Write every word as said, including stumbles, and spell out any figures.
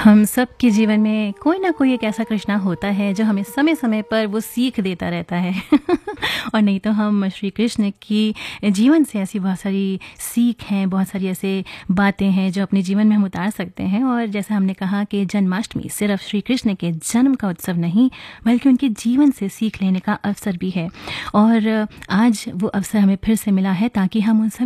हम सब के जीवन में कोई ना कोई एक ऐसा कृष्णा होता है जो हमें समय समय पर वो सीख देता रहता है और नहीं तो हम श्री कृष्ण की जीवन से ऐसी बहुत सारी सीख हैं, बहुत सारी ऐसे बातें हैं जो अपने जीवन में हम उतार सकते हैं। और जैसा हमने कहा कि जन्माष्टमी सिर्फ श्री कृष्ण के जन्म का उत्सव नहीं बल्कि उनके जीवन से सीख लेने का अवसर भी है। और आज वो अवसर हमें फिर से मिला है ताकि हम उन